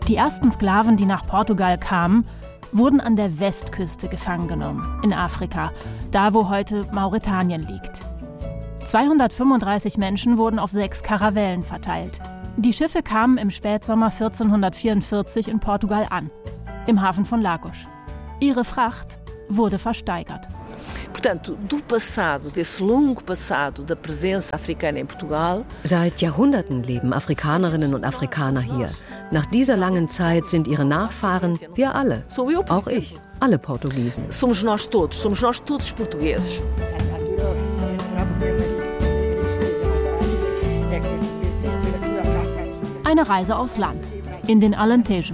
Die ersten Sklaven, die nach Portugal kamen, wurden an der Westküste gefangen genommen, in Afrika, da wo heute Mauretanien liegt. 235 Menschen wurden auf 6 Karavellen verteilt. Die Schiffe kamen im Spätsommer 1444 in Portugal an, im Hafen von Lagos. Ihre Fracht wurde versteigert. Seit Jahrhunderten leben Afrikanerinnen und Afrikaner hier. Nach dieser langen Zeit sind ihre Nachfahren wir alle, auch ich, alle Portugiesen. Somos nós todos portugueses. Eine Reise aufs Land, in den Alentejo.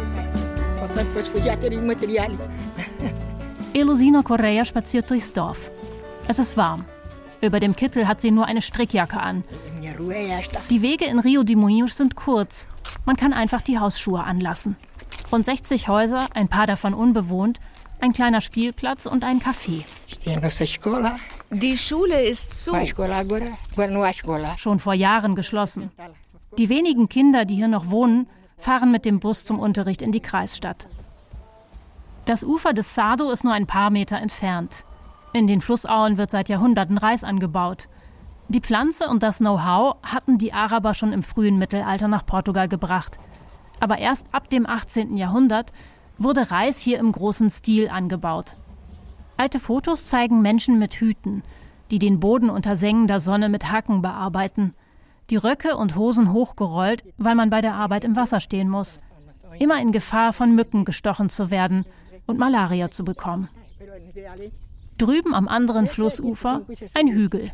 Elusina Correia spaziert durchs Dorf. Es ist warm. Über dem Kittel hat sie nur eine Strickjacke an. Die Wege in Rio de Moinhos sind kurz. Man kann einfach die Hausschuhe anlassen. Rund 60 Häuser, ein paar davon unbewohnt, ein kleiner Spielplatz und ein Café. Die Schule ist zu. Schon vor Jahren geschlossen. Die wenigen Kinder, die hier noch wohnen, fahren mit dem Bus zum Unterricht in die Kreisstadt. Das Ufer des Sado ist nur ein paar Meter entfernt. In den Flussauen wird seit Jahrhunderten Reis angebaut. Die Pflanze und das Know-how hatten die Araber schon im frühen Mittelalter nach Portugal gebracht. Aber erst ab dem 18. Jahrhundert wurde Reis hier im großen Stil angebaut. Alte Fotos zeigen Menschen mit Hüten, die den Boden unter sengender Sonne mit Hacken bearbeiten. Die Röcke und Hosen hochgerollt, weil man bei der Arbeit im Wasser stehen muss. Immer in Gefahr, von Mücken gestochen zu werden und Malaria zu bekommen. Drüben am anderen Flussufer ein Hügel.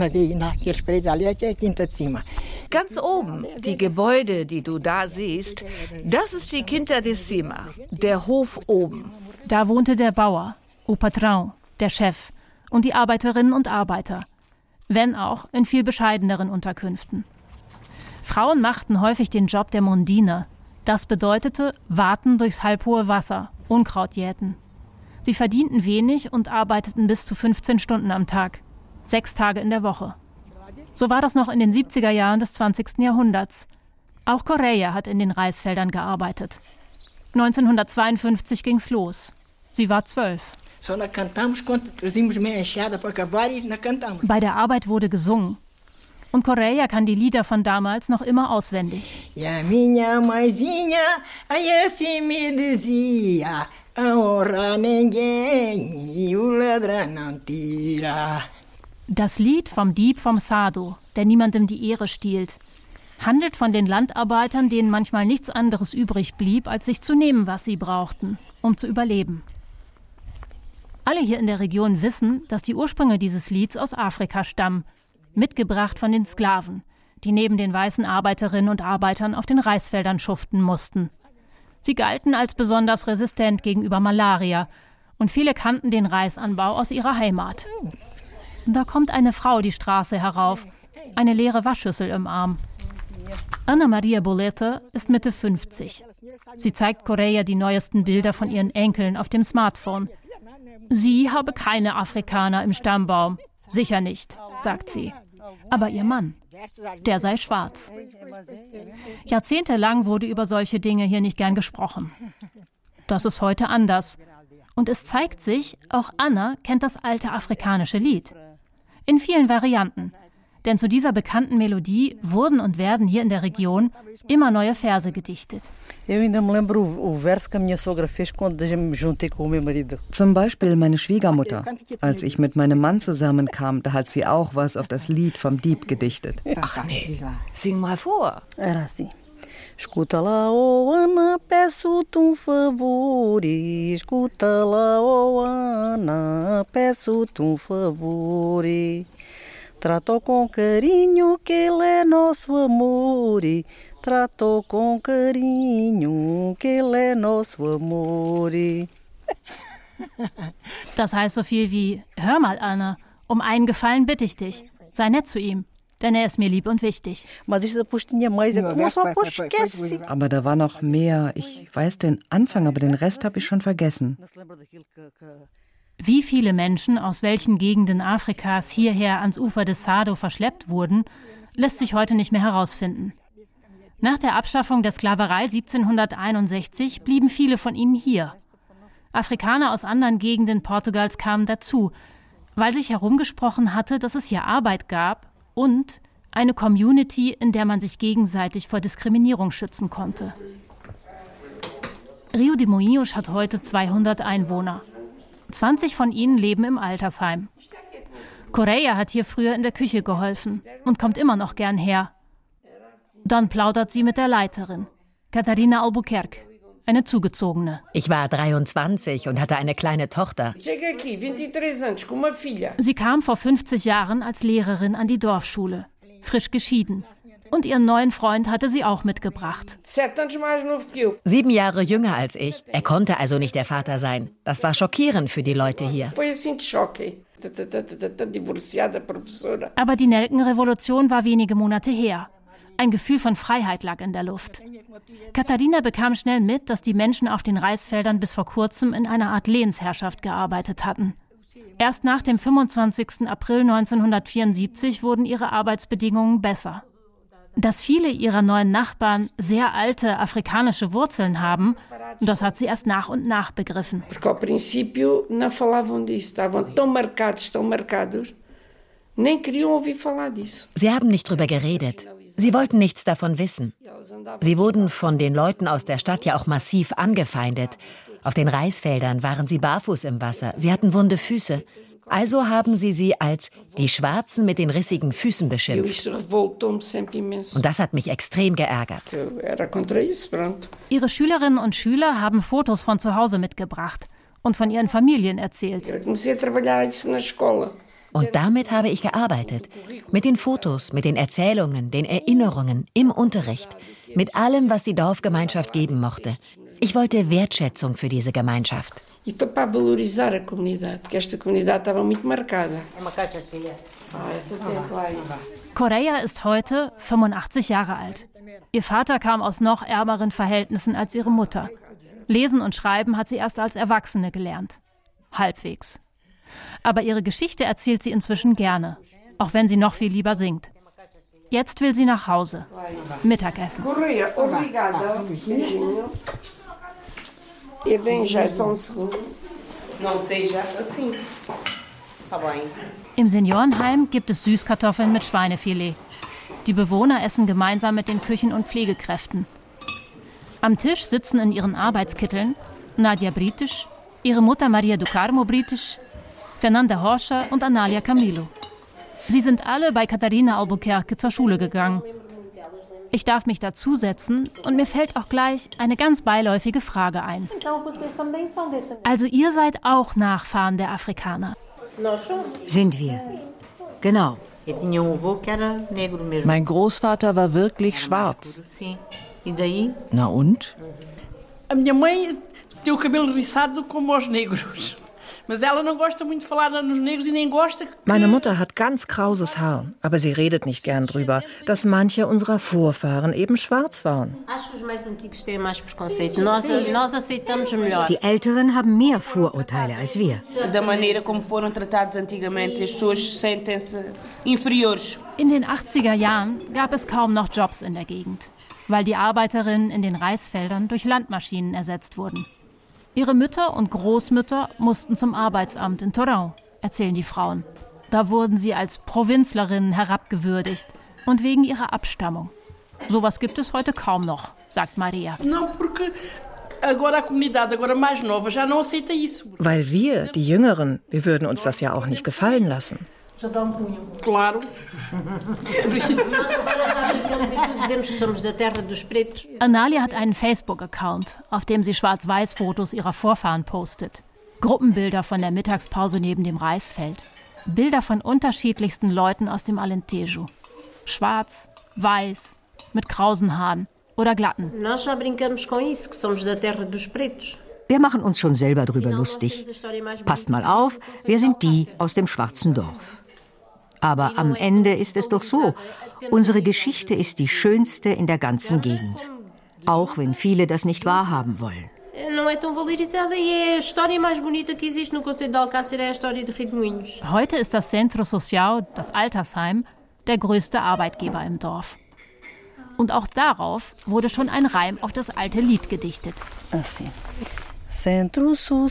Ganz oben, die Gebäude, die du da siehst, das ist die Quinta de Cima, der Hof oben. Da wohnte der Bauer, o Patrão, der Chef, und die Arbeiterinnen und Arbeiter. Wenn auch in viel bescheideneren Unterkünften. Frauen machten häufig den Job der Mundina. Das bedeutete Warten durchs halbhohe Wasser, Unkraut jäten. Sie verdienten wenig und arbeiteten bis zu 15 Stunden am Tag, 6 Tage in der Woche. So war das noch in den 70er Jahren des 20. Jahrhunderts. Auch Correia hat in den Reisfeldern gearbeitet. 1952 ging's los. Sie war 12. Bei der Arbeit wurde gesungen. Und Correia kann die Lieder von damals noch immer auswendig. Das Lied vom Dieb vom Sado, der niemandem die Ehre stiehlt, handelt von den Landarbeitern, denen manchmal nichts anderes übrig blieb, als sich zu nehmen, was sie brauchten, um zu überleben. Alle hier in der Region wissen, dass die Ursprünge dieses Lieds aus Afrika stammen, mitgebracht von den Sklaven, die neben den weißen Arbeiterinnen und Arbeitern auf den Reisfeldern schuften mussten. Sie galten als besonders resistent gegenüber Malaria und viele kannten den Reisanbau aus ihrer Heimat. Da kommt eine Frau die Straße herauf, eine leere Waschschüssel im Arm. Ana Maria Boleta ist Mitte 50. Sie zeigt Correia die neuesten Bilder von ihren Enkeln auf dem Smartphone. Sie habe keine Afrikaner im Stammbaum. Sicher nicht, sagt sie. Aber ihr Mann, der sei schwarz. Jahrzehntelang wurde über solche Dinge hier nicht gern gesprochen. Das ist heute anders. Und es zeigt sich, auch Anna kennt das alte afrikanische Lied. In vielen Varianten. Denn zu dieser bekannten Melodie wurden und werden hier in der Region immer neue Verse gedichtet. Zum Beispiel meine Schwiegermutter. Als ich mit meinem Mann zusammenkam, da hat sie auch was auf das Lied vom Dieb gedichtet. Ach nee, sing mal vor. Escuta lá, oh Ana, peço-te favor. Escuta lá, oh Ana, peço-te favor. Trato com carinho que ele é nosso amor. Trato com carinho que ele é nosso amor. Das heißt so viel wie: Hör mal, Anna, um einen Gefallen bitte ich dich. Sei nett zu ihm, denn er ist mir lieb und wichtig. Aber da war noch mehr. Ich weiß den Anfang, aber den Rest habe ich schon vergessen. Wie viele Menschen aus welchen Gegenden Afrikas hierher ans Ufer des Sado verschleppt wurden, lässt sich heute nicht mehr herausfinden. Nach der Abschaffung der Sklaverei 1761 blieben viele von ihnen hier. Afrikaner aus anderen Gegenden Portugals kamen dazu, weil sich herumgesprochen hatte, dass es hier Arbeit gab und eine Community, in der man sich gegenseitig vor Diskriminierung schützen konnte. Rio de Moinhos hat heute 200 Einwohner. 20 von ihnen leben im Altersheim. Correia hat hier früher in der Küche geholfen und kommt immer noch gern her. Dann plaudert sie mit der Leiterin, Catarina Albuquerque, eine Zugezogene. Ich war 23 und hatte eine kleine Tochter. Sie kam vor 50 Jahren als Lehrerin an die Dorfschule, frisch geschieden. Und ihren neuen Freund hatte sie auch mitgebracht. 7 Jahre jünger als ich. Er konnte also nicht der Vater sein. Das war schockierend für die Leute hier. Aber die Nelkenrevolution war wenige Monate her. Ein Gefühl von Freiheit lag in der Luft. Catarina bekam schnell mit, dass die Menschen auf den Reisfeldern bis vor kurzem in einer Art Lehensherrschaft gearbeitet hatten. Erst nach dem 25. April 1974 wurden ihre Arbeitsbedingungen besser. Dass viele ihrer neuen Nachbarn sehr alte afrikanische Wurzeln haben, das hat sie erst nach und nach begriffen. Sie haben nicht drüber geredet. Sie wollten nichts davon wissen. Sie wurden von den Leuten aus der Stadt ja auch massiv angefeindet. Auf den Reisfeldern waren sie barfuß im Wasser. Sie hatten wunde Füße. Also haben sie als die Schwarzen mit den rissigen Füßen beschimpft. Und das hat mich extrem geärgert. Ihre Schülerinnen und Schüler haben Fotos von zu Hause mitgebracht und von ihren Familien erzählt. Und damit habe ich gearbeitet. Mit den Fotos, mit den Erzählungen, den Erinnerungen, im Unterricht. Mit allem, was die Dorfgemeinschaft geben mochte. Ich wollte Wertschätzung für diese Gemeinschaft. E foi para valorizar a comunidade, porque esta comunidade estava muito marcada. Correia ist heute 85 Jahre alt. Ihr Vater kam aus noch ärmeren Verhältnissen als ihre Mutter. Lesen und Schreiben hat sie erst als Erwachsene gelernt. Halbwegs. Aber ihre Geschichte erzählt sie inzwischen gerne, auch wenn sie noch viel lieber singt. Jetzt will sie nach Hause. Mittagessen. Im Seniorenheim gibt es Süßkartoffeln mit Schweinefilet. Die Bewohner essen gemeinsam mit den Küchen- und Pflegekräften. Am Tisch sitzen in ihren Arbeitskitteln Nadia Britisch, ihre Mutter Maria do Carmo Britisch, Fernanda Horscher und Analia Camilo. Sie sind alle bei Catarina Albuquerque zur Schule gegangen. Ich darf mich dazusetzen und mir fällt auch gleich eine ganz beiläufige Frage ein. Also ihr seid auch Nachfahren der Afrikaner? Sind wir. Genau. Mein Großvater war wirklich schwarz. Na und? A minha mãe tem o cabelo riçado como os negros. Mas ela não gosta muito de falar nos negros e nem gosta. Meine Mutter hat ganz krauses Haar, aber sie redet nicht gern drüber, dass manche unserer Vorfahren eben schwarz waren. Die Älteren haben mehr Vorurteile als wir. In den 80er Jahren gab es kaum noch Jobs in der Gegend, weil die Arbeiterinnen in den Reisfeldern durch Landmaschinen ersetzt wurden. Ihre Mütter und Großmütter mussten zum Arbeitsamt in Torrão, erzählen die Frauen. Da wurden sie als Provinzlerinnen herabgewürdigt und wegen ihrer Abstammung. Sowas gibt es heute kaum noch, sagt Maria. Weil wir, die Jüngeren, wir würden uns das ja auch nicht gefallen lassen. Claro. Analia hat einen Facebook-Account, auf dem sie Schwarz-Weiß-Fotos ihrer Vorfahren postet. Gruppenbilder von der Mittagspause neben dem Reisfeld. Bilder von unterschiedlichsten Leuten aus dem Alentejo. Schwarz, weiß, mit krausen Haaren oder glatten. Wir machen uns schon selber drüber lustig. Passt mal auf, wir sind die aus dem schwarzen Dorf. Aber am Ende ist es doch so, unsere Geschichte ist die schönste in der ganzen Gegend. Auch wenn viele das nicht wahrhaben wollen. Heute ist das Centro Social, das Altersheim, der größte Arbeitgeber im Dorf. Und auch darauf wurde schon ein Reim auf das alte Lied gedichtet. Assim. Centro, Sul,